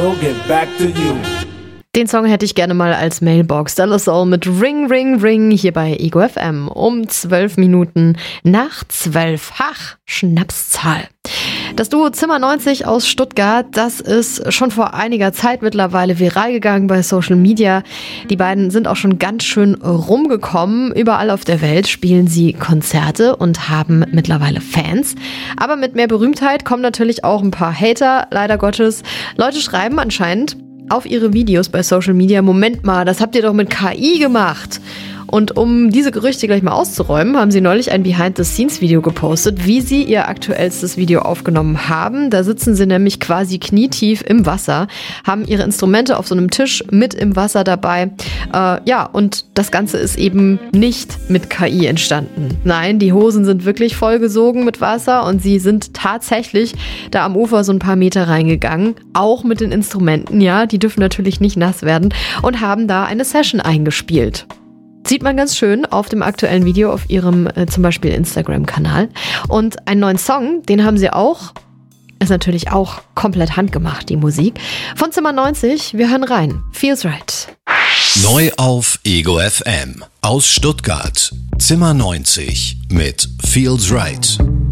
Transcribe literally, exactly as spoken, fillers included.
We'll get back to you. Den Song hätte ich gerne mal als Mailbox. De La Soul mit Ring, Ring, Ring hier bei Ego F M um zwölf Minuten nach zwölf. Ach, Schnapszahl. Das Duo Zimmer neunzig aus Stuttgart, das ist schon vor einiger Zeit mittlerweile viral gegangen bei Social Media. Die beiden sind auch schon ganz schön rumgekommen. Überall auf der Welt spielen sie Konzerte und haben mittlerweile Fans. Aber mit mehr Berühmtheit kommen natürlich auch ein paar Hater, leider Gottes. Leute schreiben anscheinend auf ihre Videos bei Social Media: Moment mal, das habt ihr doch mit K I gemacht. Und um diese Gerüchte gleich mal auszuräumen, haben sie neulich ein Behind-the-Scenes-Video gepostet, wie sie ihr aktuellstes Video aufgenommen haben. Da sitzen sie nämlich quasi knietief im Wasser, haben ihre Instrumente auf so einem Tisch mit im Wasser dabei. Äh, ja, und das Ganze ist eben nicht mit K I entstanden. Nein, die Hosen sind wirklich vollgesogen mit Wasser und sie sind tatsächlich da am Ufer so ein paar Meter reingegangen, auch mit den Instrumenten, ja, die dürfen natürlich nicht nass werden, und haben da eine Session eingespielt. Sieht man ganz schön auf dem aktuellen Video auf ihrem äh, zum Beispiel Instagram-Kanal. Und einen neuen Song, den haben sie auch, ist natürlich auch komplett handgemacht, die Musik. Von Zimmer neunzig, wir hören rein. Feels Right. Neu auf Ego F M aus Stuttgart. Zimmer neunzig mit Feels Right.